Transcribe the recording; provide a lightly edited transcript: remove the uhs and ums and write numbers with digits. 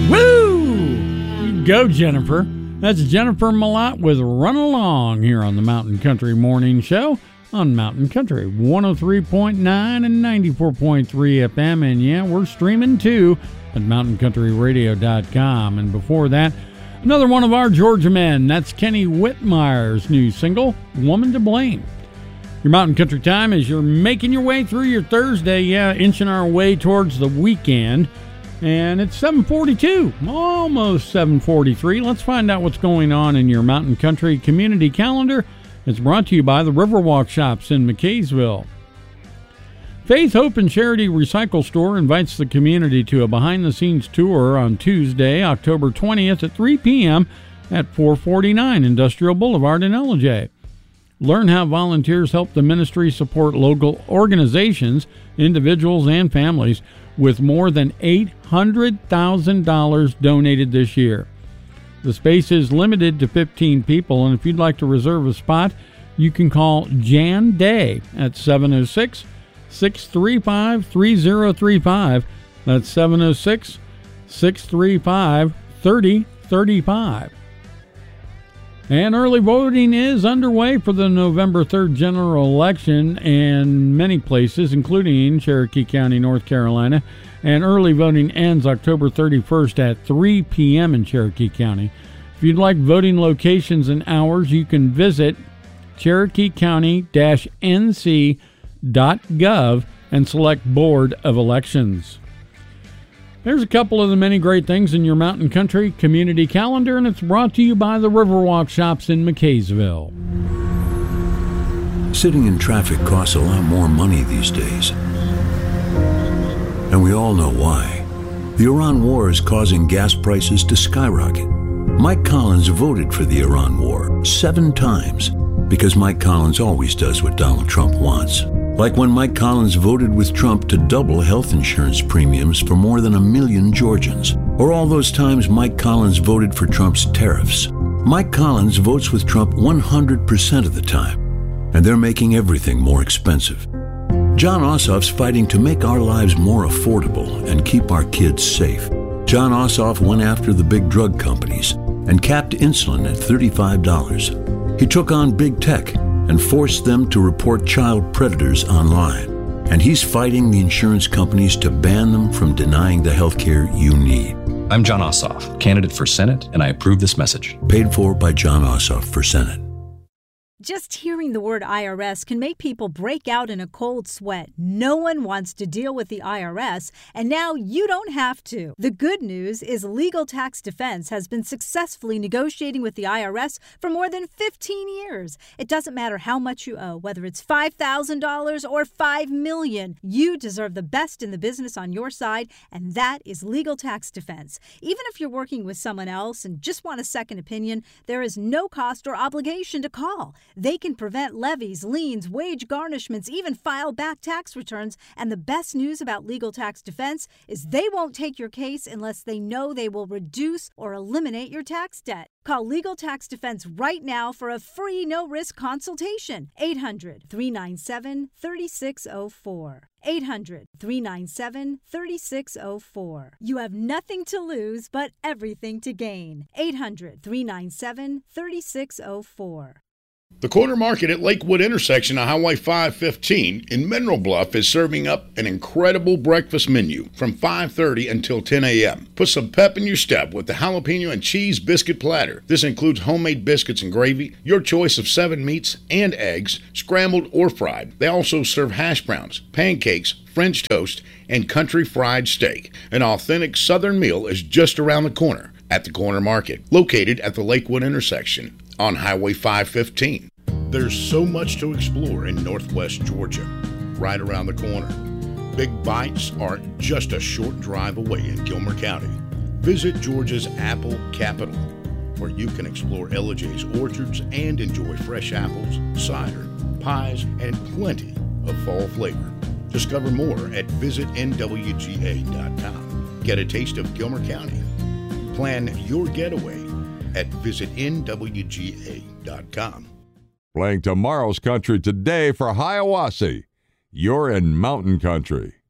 Woo! Go, Jennifer. That's Jennifer Malott with Run Along here on the Mountain Country Morning Show on Mountain Country 103.9 and 94.3 FM. And yeah, we're streaming too at mountainCountryRadio.com. And before that, another one of our Georgia men. That's Kenny Whitmire's new single, Woman to Blame. Your Mountain Country time as you're making your way through your Thursday. Yeah, inching our way towards the weekend. And it's 7:42, almost 7:43. Let's find out what's going on in your Mountain Country community calendar. It's brought to you by the Riverwalk Shops in McKaysville. Faith, Hope, and Charity Recycle Store invites the community to a behind-the-scenes tour on Tuesday, October 20th at 3 p.m. at 449 Industrial Boulevard in Ellijay. Learn how volunteers help the ministry support local organizations, individuals, and families with more than $800,000 donated this year. The space is limited to 15 people, and if you'd like to reserve a spot, you can call Jan Day at 706-635-3035. That's 706-635-3035. And early voting is underway for the November 3rd general election in many places, including Cherokee County, North Carolina. And early voting ends October 31st at 3 p.m. in Cherokee County. If you'd like voting locations and hours, you can visit cherokeecounty-nc.gov and select Board of Elections. There's a couple of the many great things in your Mountain Country community calendar, and it's brought to you by the Riverwalk Shops in McKaysville. Sitting in traffic costs a lot more money these days. And we all know why. The Iran war is causing gas prices to skyrocket. Mike Collins voted for the Iran war 7 times because Mike Collins always does what Donald Trump wants. Like when Mike Collins voted with Trump to double health insurance premiums for more than 1 million Georgians. Or all those times Mike Collins voted for Trump's tariffs. Mike Collins votes with Trump 100% of the time. And they're making everything more expensive. John Ossoff's fighting to make our lives more affordable and keep our kids safe. John Ossoff went after the big drug companies and capped insulin at $35. He took on big tech and forced them to report child predators online. And he's fighting the insurance companies to ban them from denying the health care you need. I'm John Ossoff, candidate for Senate, and I approve this message. Paid for by John Ossoff for Senate. Just hearing the word IRS can make people break out in a cold sweat. No one wants to deal with the IRS, and now you don't have to. The good news is Legal Tax Defense has been successfully negotiating with the IRS for more than 15 years. It doesn't matter how much you owe, whether it's $5,000 or $5 million. You deserve the best in the business on your side, and that is Legal Tax Defense. Even if you're working with someone else and just want a second opinion, there is no cost or obligation to call. They can prevent levies, liens, wage garnishments, even file back tax returns. And the best news about Legal Tax Defense is they won't take your case unless they know they will reduce or eliminate your tax debt. Call Legal Tax Defense right now for a free no-risk consultation. 800-397-3604. 800-397-3604. You have nothing to lose but everything to gain. 800-397-3604. The Corner Market at Lakewood intersection of Highway 515 in Mineral Bluff is serving up an incredible breakfast menu from 5:30 until 10 a.m. Put some pep in your step with the jalapeno and cheese biscuit platter. This includes homemade biscuits and gravy, your choice of 7 meats and eggs, scrambled or fried. They also serve hash browns, pancakes, French toast, and country fried steak. An authentic Southern meal is just around the corner at the Corner Market, located at the Lakewood intersection on Highway 515. There's so much to explore in Northwest Georgia, right around the corner. Big Bites are just a short drive away in Gilmer County. Visit Georgia's apple capital, where you can explore Ellijay's orchards and enjoy fresh apples, cider, pies, and plenty of fall flavor. Discover more at visitnwga.com. Get a taste of Gilmer County. Plan your getaway at visitnwga.com. Playing tomorrow's country today for Hiawassee. You're in Mountain Country.